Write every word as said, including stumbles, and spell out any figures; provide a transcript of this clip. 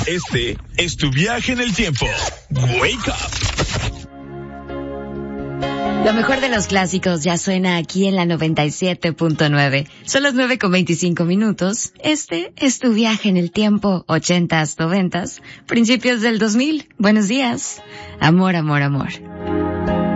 Este es tu viaje en el tiempo. Wake up. Lo mejor de los clásicos ya suena aquí en la noventa y siete punto nueve. Son las nueve con veinticinco minutos. Este es tu viaje en el tiempo, ochentas, noventas, principios del dos mil. Buenos días. Amor, amor, amor.